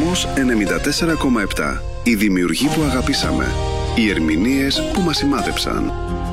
Κοσμos 94,7. Οι δημιουργοί που αγαπήσαμε. Οι ερμηνείες που μας σημάδεψαν.